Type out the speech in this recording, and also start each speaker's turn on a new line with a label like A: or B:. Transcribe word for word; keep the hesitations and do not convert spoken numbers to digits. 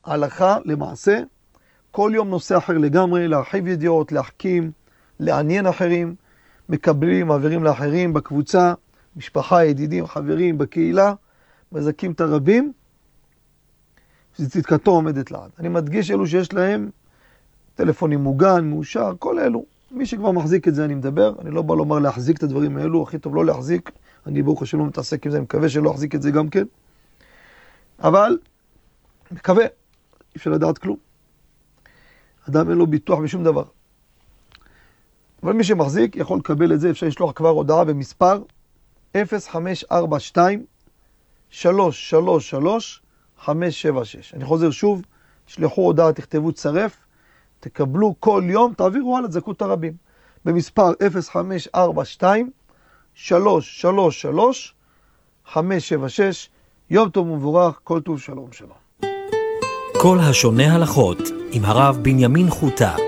A: הלכה למעשה, כל יום נושא אחר לגמרי, להרחיב ידיעות, להחכים, לעניין אחרים, מקבלים, מעבירים לאחרים בקבוצה, משפחה, ידידים, חברים, בקהילה, מזכים את הרבים, וצדקתו עומדת לעד. אני מדגיש אלו שיש להם טלפונים מוגן, מאושר, כל אלו. מי שכבר מחזיק את זה אני מדבר, אני לא בא לומר להחזיק את הדברים האלו, הכי טוב לא להחזיק, אני ברוך השם לא מתעסק עם זה, אני מקווה שלא אחזיק את זה גם כן. אבל, מקווה, אי אפשר לדעת כלום. אדם אין לו ביטוח בשום דבר. אבל מי שמחזיק יכול לקבל את זה, אפשר לשלוח כבר הודעה במספר אפס חמש ארבע שתיים שלוש שלוש שלוש חמש שבע שש. אני חוזר שוב, שלחו הודעה, תכתבו צרף, תקבלו כל יום, תעבירו הלאה, תזכו את הרבים. במספר אפס חמש ארבע שתיים שלוש שלוש שלוש חמש שבע שש. יום טוב ומבורך, כל טוב, שלום שלום.
B: כל השונה הלכות עם הרב בנימין חוטה.